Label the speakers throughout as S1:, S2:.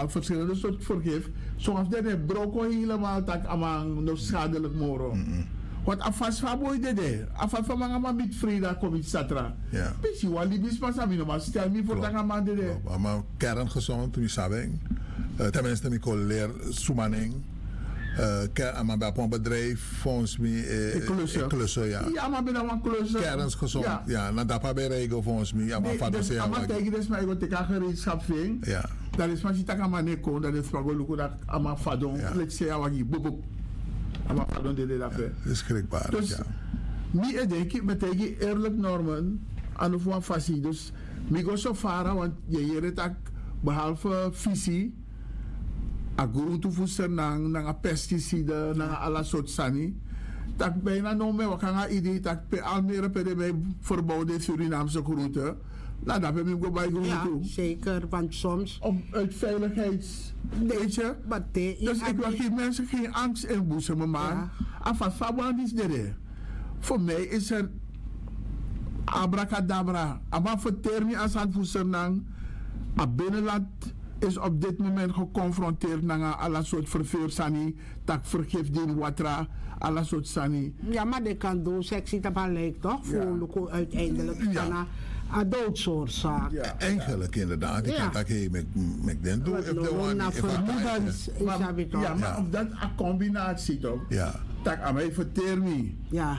S1: bepaald verschillende soort vergif. Zoals dat het broko helemaal tak amang nog schadelijk moro. Want afas van boy dede, afas van mga mamit Frida komt satra.
S2: Ja.
S1: Pisi wali bismas ami no maar stel me voor dat man dede.
S2: Maar kerngezond, mi sabeng. Tenminste, mi leer sumaning. Maar bij een bedrijf, volgens mij, klussen, ja.
S1: Ja, maar bij een klussen.
S2: Kerngezond, ja. Nou, dat heb je regel volgens mij. Ja, maar vader zei
S1: maar tegen dus mij wat ik aan gereedschap vind.
S2: Ja.
S1: Dat is maar zit aan mijn nek, dat is maar gewoon dat aan mijn vadon. Let's say wat je boep. Aan mijn vadon deed dat.
S2: Beschikbaar,
S1: dus,
S2: ja.
S1: Mi denk ik met tegen eerlijk normen aan of wat fasie. Dus mi go so far, want je het ook behalve visie. A groente voedsel nang a pesticide nang alla soort sani. Tak bijna no me wakanga idee tak pe Almere pe de bij verbouwde Surinaamse groente. Nou, dat heb ik go bij groente.
S3: Ja, zeker, want soms...
S1: Uit veiligheids... Weet je? Dus ik wil geen mensen geen angst inboezemen, maar... Afat fabuan is er. Voor mij is er... Abracadabra. Maar voor termi als aan voedsel nang... A binnenland... is op dit moment geconfronteerd met alle soort vervuur sani, tak vergif in water, alle soort sani.
S3: Ja, maar dat kan doen, sectie dat lijkt toch? Voor uiteindelijk een doodsoorzaak.
S2: Ja, eigenlijk inderdaad. Ik kan dat met den doen.
S3: Vermoedens is dat weer toch?
S1: Ja, maar op dat combinatie toch?
S2: Ja.
S1: Tak aan mij vertermi.
S3: Ja.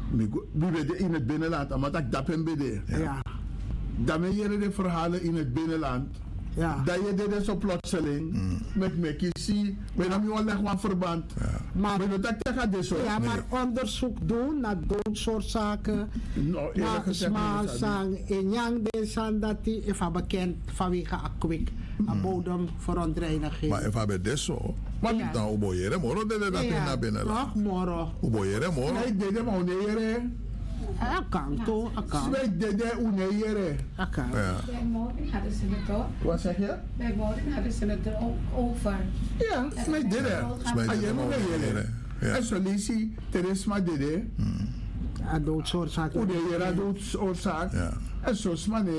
S1: We in het binnenland, maar tak dat en bede.
S3: Ja.
S1: Daarmee jaren de verhalen in het binnenland.
S3: Ja.
S1: Dat je dit zo plotseling met me kies, we hebben nu al een verband. Maar
S3: maar onderzoek doen naar doodsoorzaken. Maar smaak in yang desan dat die even bekend vanwege akwik, een bodemverontreiniging.
S2: Maar even bij dit zo. Maar dan uboyere moro de dat naar binnen.
S3: Toch moro.
S2: Uboyere moro.
S1: Nee, dit is maar nee.
S3: Akang to, akang.
S1: Zweet dede uneyere.
S3: Akang.
S4: Bij morgen hadden ze het ook.
S1: Wat zeg je?
S4: Bij morgen hadden ze het er ook over.
S1: Ja, zweet dede. Ayer uneyere. En zo lees Teresma dede.
S3: Doodsoorzaak.
S1: Uneyere doodsoorzaak. En zo smane.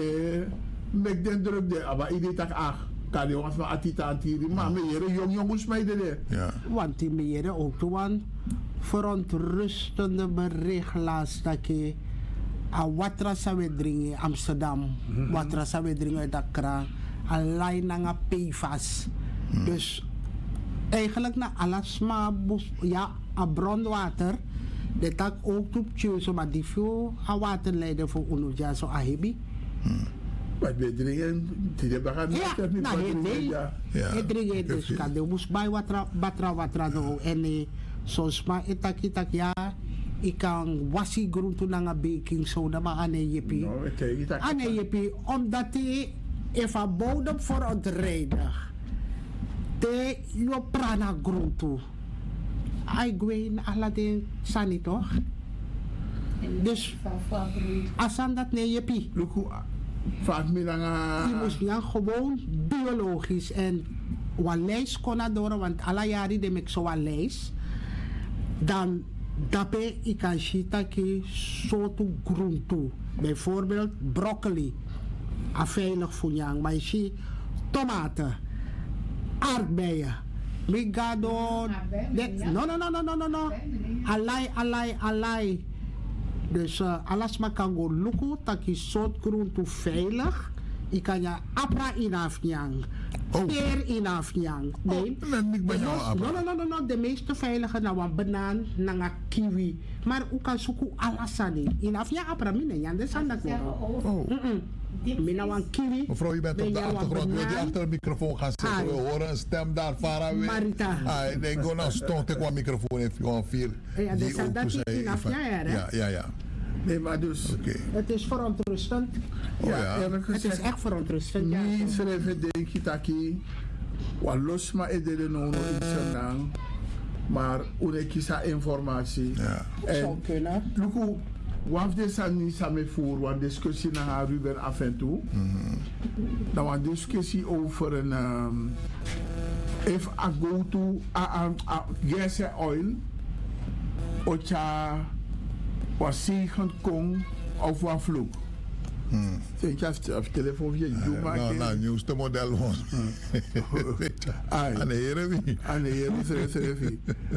S1: Mek den druk de. Aber idee tak ach. Kan je ons maar atitantiri. Maar meneer, jongens mij dede.
S3: Want die meneer ook toen. Verontrustende bericht laatst dat je aan watra sawedring Amsterdam, watra sawedring uit Accra, alleen naar PFAS. Dus eigenlijk naar alles maar ja, aan bronwater, dat dat ook op tjoes, maar die veel aan water leiden voor Unuja zo ahebi.
S1: Maar we dringen, die hebben gaan
S3: niet. Ja, nee, het dringen dus kan de moest bij watra no en soms maar itak ja, ik kan wasi groente naar baking soda maar ane jepi, omdat hij even bodem voor ontreinig. De jo prana groente. Ai gwen aladen sani toch? Dus asan dat nee jepi. Die moest ja gewoon biologisch en wat lijst kon door, want alle jaren de ik zo wat lijst. Dan daarbij ik kan shiitake soorten groente. Bijvoorbeeld broccoli. Veilig voor jou. Maar je ziet tomaten. Aardbeien. Migado. No. Alai. Dus alles maar kan go lukken. Dat je soort groente veilig. Ik kan je apra in afnyang. Peer in afnyang. Nee. No. De meeste veilige nou een banaan, een kiwi. Maar u kan zoeken alasani. In afnyang apra mine. Ja, dat is aan dat worden. Mina een kiwi.
S2: Mevrouw, je bent op de achtergrond. Wil je achter de microfoon gaan zitten? We horen een stem daar van.
S3: Marita.
S2: Ik ga nou stond ik een microfoon even gewoon vier.
S3: Ja, dat is aan dat in afnyang.
S2: Ja.
S1: Nee, maar dus...
S3: Het is verontrustend. Het is echt verontrustend.
S1: Niet schrijven denk je dat je... Wat los maar is er nog iets aan. Maar hoe kies informatie.
S3: Het zou kunnen.
S1: Look, wat is er niet samen voor? Want discussie naar Ruben af en toe. Dan een discussie over een... if I go to gas and oil... Ocha... wat zegend kon of wat vloek. Zeg je af telefoon je doe maar.
S2: Nou, nieuwste model was. Aan de heren wie?
S1: Aan de heren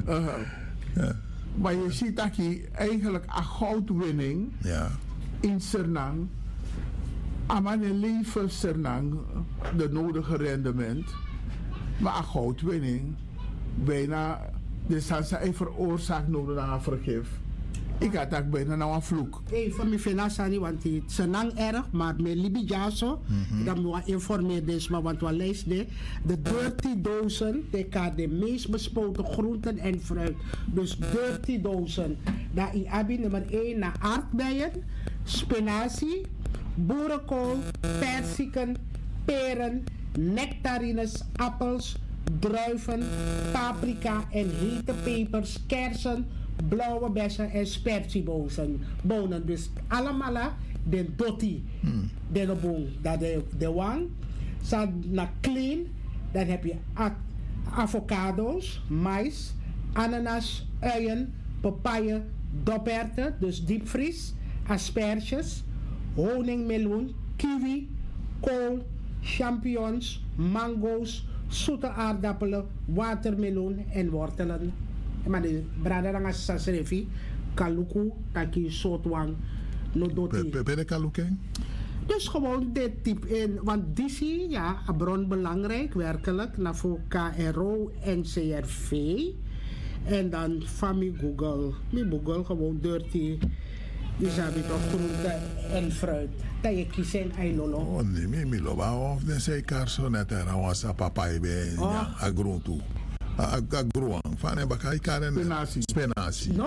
S1: Maar je ziet dat je eigenlijk een goudwinning in Sernang, aan een leven Sernang, de nodige rendement, maar een goudwinning bijna de sansa een veroorzaakt nodig aan vergif. Ik had dat bijna nou een vloek.
S3: Van mijn financiën, want het is lang erg, maar met Libya zo. Dan moet ik informeren, want we lezen de 30 dozen, de meest bespoten groenten en fruit. Dus 30 dozen. Dat is nummer 1 naar aardbeien, spinazie, boerenkool, perziken, peren, nectarines, appels, druiven, paprika en hete pepers, kersen, blauwe bessen en sperziebonen. Dus allemaal de dotti. De boom. Dat de wang. Na clean. Dan heb je avocado's, mais, ananas, uien, papaye, doperten, dus diepvries, asperges, honingmeloen, kiwi, kool, champignons, mango's, zoete aardappelen, watermeloen en wortelen. Maar de braderang as sasrefi, kaluku, taki sootwang, no doti.
S2: Pepe kaluking?
S3: Dus gewoon dit type in, want DC, ja, een bron belangrijk, werkelijk, naar voor KRO en CRV. En dan van mijn Google gewoon dirty, is dat toch groente en fruit. Dat je kiest in Ailolo.
S2: Oh, nee, mi loba of de zeker zo net er was een papai bij a groente. A groen, van een bakaj karen spinazie.
S3: No.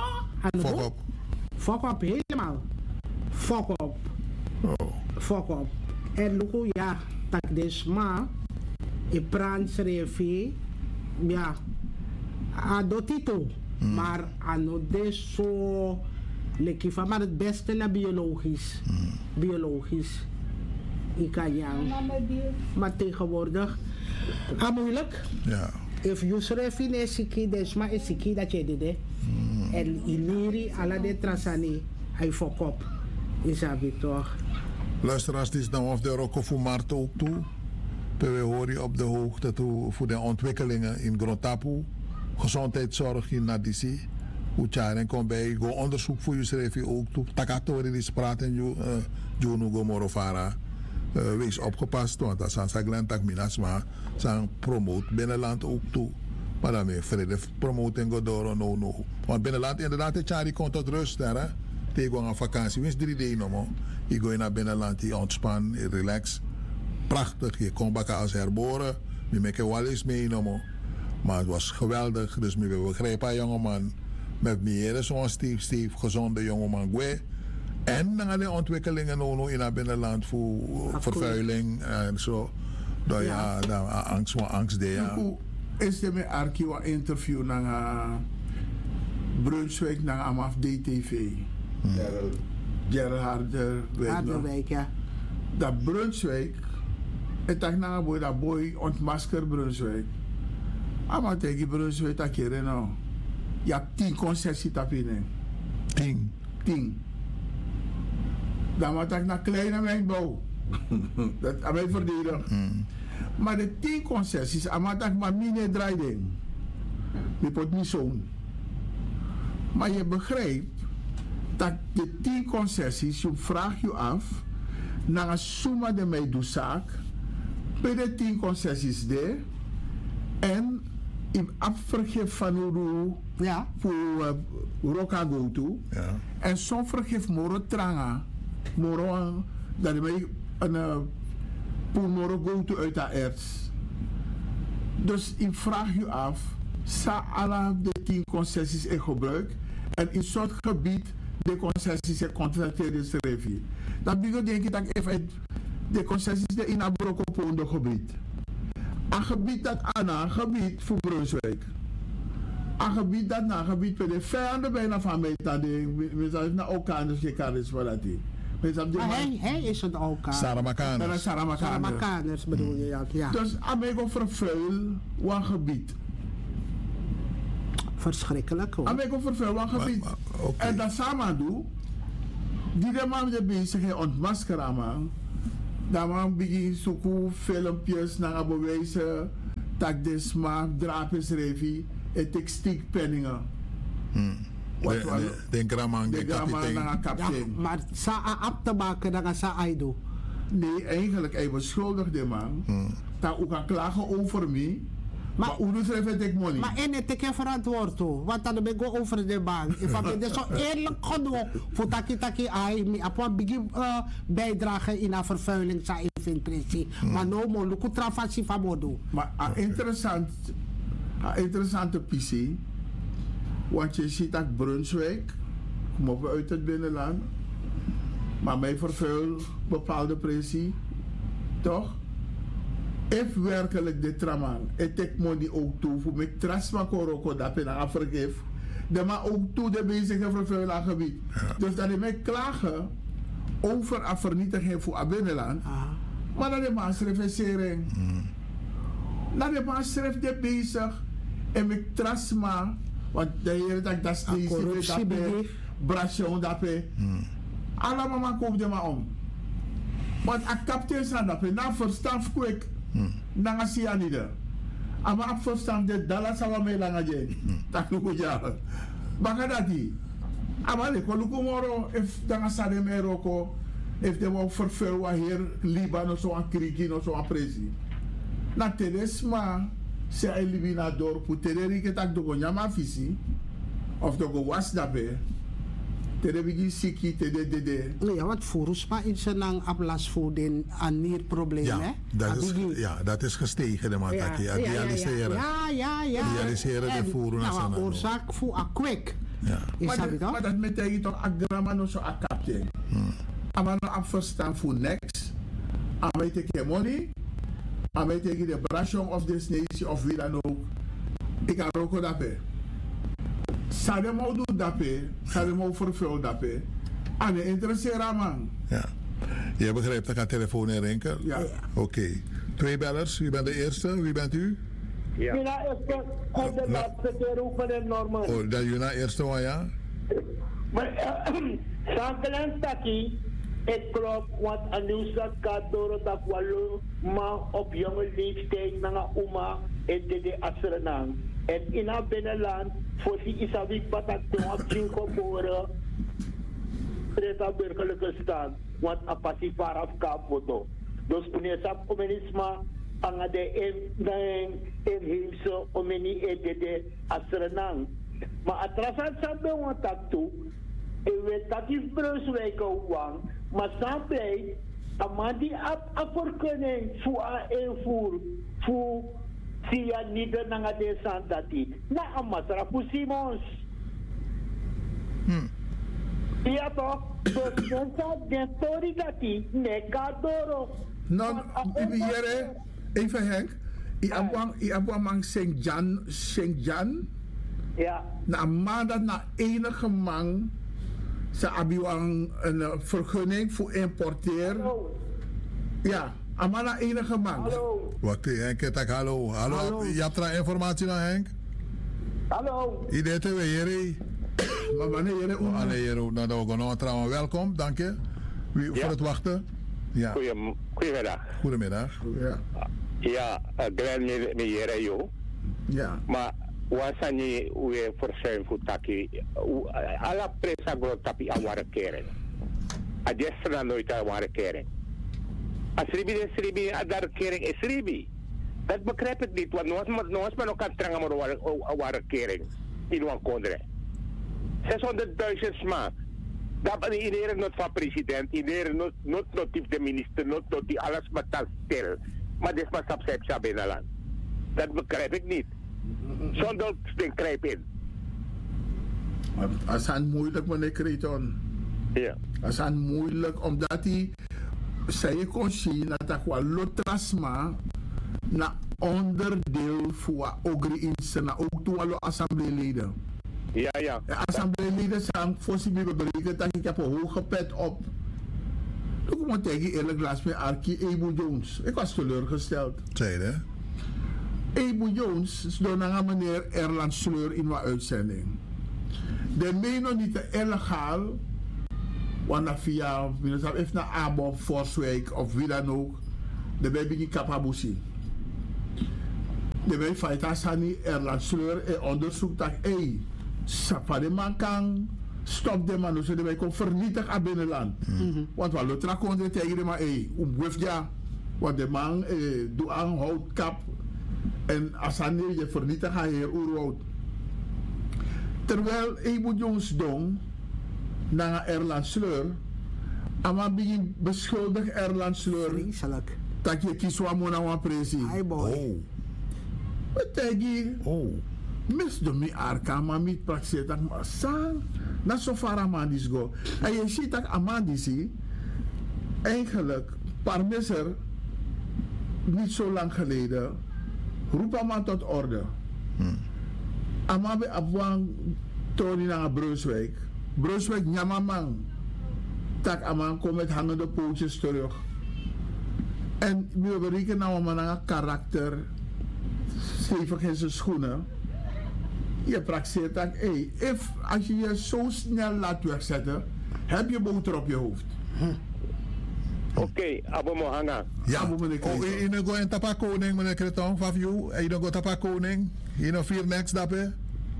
S3: Fok op, helemaal. Fok op. Fok op. En look, ja, tak des ma, e prans refi, ja, a dotito. Maar ano des zo, lekker van, maar het beste naar biologisch. Biologisch. Ik kan ja. Maar tegenwoordig, moeilijk.
S2: Ja.
S3: If you refi ne siki des ma e siki dat je dit. En iniri ala de trasani, hij fok op. Is dat toch?
S2: Luisteraars, dit is nou of de Rokofu Markt ook toe. We horen op de hoogte toe voor de ontwikkelingen in Grotapu. Gezondheidszorg in Nadisi. Hoe Tjaren komt bij, go onderzoek voor je schrijf ook toe. Takatori die praten, Juno Gomorovara. Wees opgepast, want dat zijn Saglantak Minasma. Zijn promoot binnenland ook toe. Maar dan weer vrede promoten Godoro, no. Want binnenland inderdaad, de Tjari komt tot rust daar, hè. Tegen een vakantie, wist 3 dagen nog. Je gaat naar binnenland, je ontspan, je relax. Prachtig, je komt bakken als herboren. Je maakt wel eens mee, maar het was geweldig. Dus we begrijpen, jongeman, met meer zo'n stief, gezonde jongeman. En dan de ontwikkelingen in het binnenland voor vervuiling en zo. Dat ja, angst daar.
S1: Hoe is er met Arki een interview naar Brunswijk naar AMAF DTV? Gerald Harderwijk,
S3: ja.
S1: Dat Brunswijk, ik dacht nou dat boy ontmasker Brunswijk. Maar tegen Brunswijk dat keer nou. Je hebt 10 concessies tapinen. 10. Dan moet ik naar kleine mijnbouw. Dat aan mij verdedigen. Maar de 10 concessies, aan dat maar mine draaiding. Die wordt niet zo. Maar je begrijpt dat de 10 concessies, je vraagt je af naar een summa de mij doe zaak, bij de 10 concessies daar en in afvergif van hoe voor Roka go toe. En zo'n vergif moro tranga, moro dat mij een voor moro go toe uit de erts. Dus ik vraag je af, sa alle de 10 concessies in gebruik en in soort gebied de concessies en contracteren schrijven. Dan denk ik dat even de concessies in een brokopoende gebied. Een gebied dat aan een gebied voor Brunswijk. Een gebied dat na een gebied bij de vijanden bijna van mij dat we zijn naar elkaar dus gekend is voor dat die.
S3: Hij is het ook.
S1: Saramakaners
S3: bedoel je, ja.
S1: Dus amigo vervuil een gebied.
S3: Verschrikkelijk hoor.
S1: Amigo vervuil een gebied. En dat samen doen, Die de man de bezig is ontmaskeren, man. Dan man begin zoeken filmpjes naar bewijzen dat de smaak drapes revi en tekstiek penningen.
S2: De gramman, de
S1: kapitein.
S3: Ja, maar sa op te maken dan sa aido.
S1: Nee, eigenlijk hij beschuldigde man. Dat ook kan klagen over mij. Maar hoe doet het ik money?
S3: Maar en het ik verantwoord hoor. Want dan ben ik over de bank. Ik heb het zo eerlijk genoeg voor taki ai mi apwa begin bijdragen in een vervuiling sa in principe. Maar no mo luku travasi famodo.
S1: Maar interessante PC. Want je ziet dat Brunswijk, kom op uit het binnenland, maar mij vervuil bepaalde pressie, toch? If werkelijk de traman, het ik money ook toe voor mij trasma koroko dat in Afrika, de maar ook toe de bezige vervuilaar gebied. Dus dat ik mij klagen over een vernietiging voor het binnenland, maar dat de maasreflectering, dat de maasref de bezig en met trasma. Want de hele dag dat is de brasje daarbij. Allemaal maar koop er maar om. Want a kapitein staat daarbij. Na verstand kwik. Na een cyanide. Maar op verstand de dollar zou mee lang gaan. Dat lukt goed ja. Baka dat die. Maar ik wil lukken moro. If dan een sade mee roko. If de wou vervuil wat hier Libanon zo aan krieken of zo aan presi. Na teresma. Se a eliminador pour tererique tak dogo nyama fisi of dogo was daarbij terebigi siki tede.
S3: Ja, wat voorspa in zijn lang ablas voor den anierprobleem hè?
S2: Dat is gestegen de mataki.
S3: Ja.
S2: Dialyseren de voeren naar
S3: zijn oorzaak voor a kwik.
S1: Maar dat meteen toch agrama no so a kaptein. Maar no afverstaan voor niks. Weet ik money. Maar wij tegen de brashong of this nation of wie dan ook. Ik ga ook daarbij. Sademo doet daarbij. Sademo vervult daarbij. En de interesseert man.
S2: Ja. Je begrijpt dat ik telefoon inrinken?
S1: Ja.
S2: Oké. 2 bellers. Wie bent de eerste? Wie bent u?
S5: Ja. Juna eerste. Op de laatste keer ook van de normen.
S2: Oh, dat Juna eerste was ja?
S5: Maar Sankelan Taki. Het klopt, want een nieuwsblad gaat door dat we maar op jonge leeftijd naar oma en de Asrenang. En in het binnenland, voor die is er weer wat op zien geboren, het is burgerlijke staat, want een passie vanaf kapoto. Dus wanneer ze communisme aan de inheemse omeni en de Asrenang. Maar het rasant zijn bij ons dat toe, en we dat is Brunswijk ook wang. Maar daarbij, maar die afvergunning voor invoer, voor via niet naar de Santati. Na Amasra voor Simons. Ja toch? Dus de story dat die nekadoro.
S1: Nou, even Henk. I abwang Saint-Jan.
S5: Ja.
S1: Na maandag na enige man. Ze hebben een vergunning voor importeer.
S5: Hallo.
S1: Ja, maar na enige man.
S5: Hallo.
S2: Wacht, Henk, tak hallo. Hallo. Je hebt er informatie naar Henk?
S5: Hallo.
S2: Idee te weer.
S1: Maar wanneer je
S2: ook naar de Ogono trouwens. Welkom, dank je. Voor het wachten. Ja.
S6: Goedemiddag.
S2: Goedemiddag.
S1: Ja.
S6: Ja, Glenn me jo.
S1: Ja.
S6: Maar wasani we verzuim voor taki alla presa go tapi aware keren adestra nooit aware keren asribi adar keren esribi dat begrijp ik niet want nooit maar ook kan trangen maar aware keren in een kondre 600.000 smaak dat iedereen not van president iedereen not de minister not die alles maar stil maar dit maar subscribe binnenland dat begrijp ik niet. Zonder te grijpen.
S1: Het is moeilijk, meneer Kreton.
S6: Ja.
S1: Het is moeilijk omdat hij zei kon zien dat hij wel lotrasma na onderdeel voor ogri insen ook toen alle assembleeleden.
S6: Ja.
S1: De assembleeleden zijn voorzien me berekend dat ik heb een hoge pet op. Toen kom ik tegen eerlijk laatst met Arkie Ebo Jones. Ik was teleurgesteld.
S2: Tweede.
S1: Ebo Jones door naar meneer Erland Sleur in mijn uitzending. De meen niet illegaal Want via, even naar Abo, Forswijk of wie dan ook, de baby die kapabusi. De baby feita sani Erlandsleur en onderzoek dat sapade man kan stop de man, dus de baby komt vernietigd aan binnenland. Want wat lotra kon tegen de man, ja, want de man doet aan houtkap en als hij je vernietigt hij je oerwoud. Terwijl moet jongens doen naar Erlandsleur, en man begint beschuldigd Erlandsleur dat je kies wat moet aan presi. Betegi, mis de mi arka, maar mi praxis dat maar sang, na zo far amandis go. En je ziet dat amandisi, eigenlijk, parmeser, niet zo lang geleden, roepen man tot orde. Amabe abwang Tony naar Brunswijk. Brunswijk nyamamang. Tak aman komt met hangende pootjes terug. En we berekenen nou maar naar karakter. Stevig in zijn schoenen. Je praktiseert dat, als je je zo snel laat wegzetten, heb je boter op je hoofd.
S6: Oké, Abu Mohanga.
S2: Ja, je go en tapa koning, meneer Kreton, van jou. Je go tapa koning. Je nog 4 next dappen.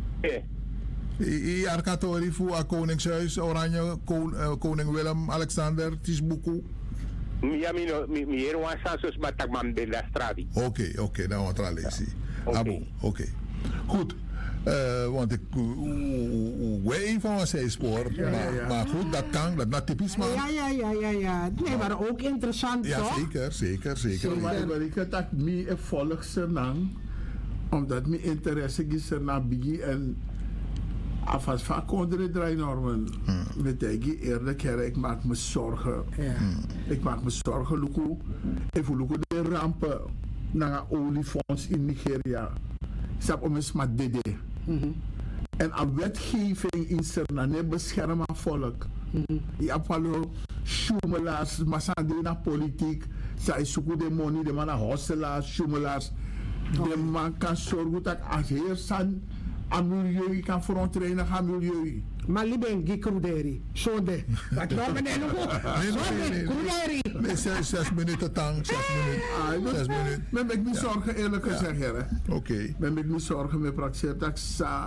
S2: Je arkatori voor a koningshuis, Oranje, koning Willem-Alexander, Tisbuku.
S6: Ja, mi ero een sasus batakman de la stradi.
S2: Oké, dan wat ralesi. Abu, oké. Goed. Want ik weet een van zijn spoor, maar goed, dat kan, dat typisch man.
S3: Ja. Nee, maar ook interessant, toch?
S2: Ja, zeker.
S1: Maar ik dat mij volg ze lang, omdat mijn interesse is er naar bigi en afas vaak onder de normen. Met die eerlijk, ik maak me zorgen. Ik maak me zorgen, Luku. Even Luku de rampen naar oliefonds in Nigeria. Sap om eens maar dede. En aan wetgeving in Suriname beschermen volk. Je apalo schumelaars, masandina politiek, zij zoeken de money, de man hostelaars, schumelaars. De man kan zorgen dat als heersan aan milieu kan verontreinigen aan milieu.
S3: Maar lieben gikruderi, zo de. Wat nou meneer Kruderi?
S2: Nee, 6 minuten tang, 6 minuten.
S1: Men maakt me zorgen, eerlijk gezegd.
S2: Oké.
S1: Men maakt me zorgen, met praktijk dat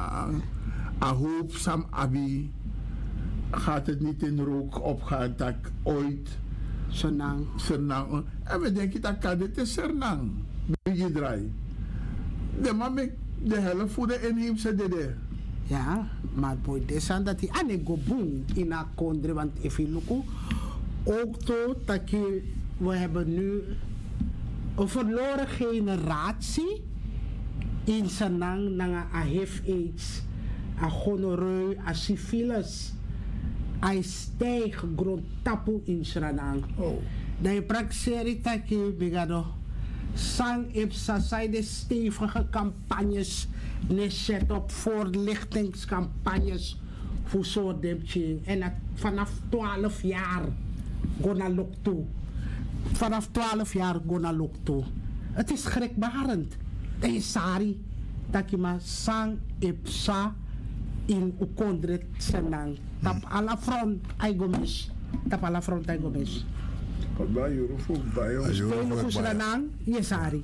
S1: a hoop sam abi gaat het niet in rook opgaan dat ooit
S3: Sernang.
S1: En we denken dat kan dit is Sernang. Wie draai. De man maakt de helft voor de inheemse dede.
S3: Ja, maar boy, desan dat die ane go boom in a kondre, want if you look ook to dat we hebben nu een verloren generatie in Sanang na a HIV/AIDS, a gonoreu, a syphilis, a stijg grond tapu in Sanang. Dat je praktijk dat je begado sang ipsa zij de stevige campagnes nezet op voorlichtingscampagnes voor zo'n demping. En vanaf 12 jaar go naar lok toe. Vanaf 12 jaar go naar lok toe. Het is schrikbarend. Dat is sari. Dat je maar sang ipsa in ukondret senang. Tap ala front ay gomis. Tap ala front ay gomis.
S1: Bij Eurofoek, bij ons.
S3: Steun voor senang, yesari.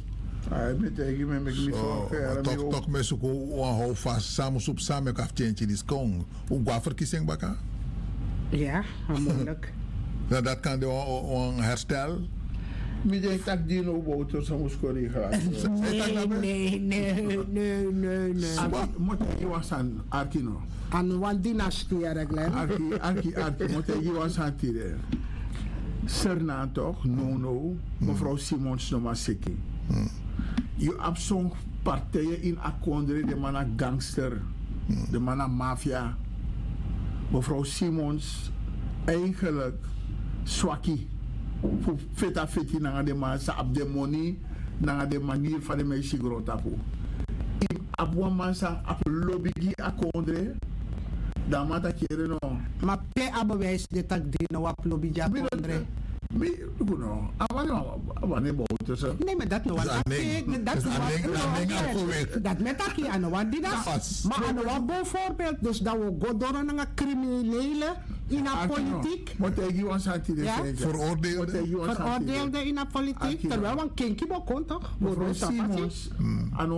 S2: Toch mensen gewoon vast samen op samen kan change die skong. Hoe qua verkiezing baka?
S3: Ja, moeilijk.
S2: Dat kan de herstel.
S1: Ik denk dat die no boter zou moeten corrigeren.
S3: Nee.
S1: Moet je was aan Arkino.
S3: Aan een dynastie eigenlijk.
S1: Arki, moet je was aan Tire. Serna toch, no, mevrouw Simons no Masiki. Je hebt zo'n partijen in Akondre, de man gangster, de man mafia. Mevrouw Simons, eigenlijk zwakkie. Voor feta feti naar de man, ze op de money, naar de manier van de mensen groot apu. Ik heb een man zijn op lobby Akondre, dan moet ik hier no.
S3: Maar pe abewijs dit ik die nou op lobby Akondre.
S1: Nee,
S3: maar dat nou dat met dat je aan wat die dat. Maar aan wat bijvoorbeeld, dus dat we go door een criminele in de politiek.
S2: Veroordeelde
S3: in de politiek. Terwijl een kinky begon toch?
S1: Mevrouw Simons,